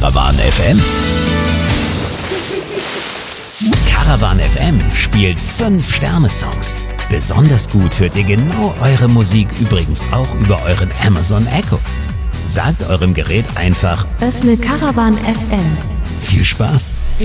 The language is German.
Caravan FM? Caravan FM spielt 5-Sterne-Songs. Besonders gut hört ihr genau eure Musik übrigens auch über euren Amazon Echo. Sagt eurem Gerät einfach: Öffne Caravan FM. Viel Spaß!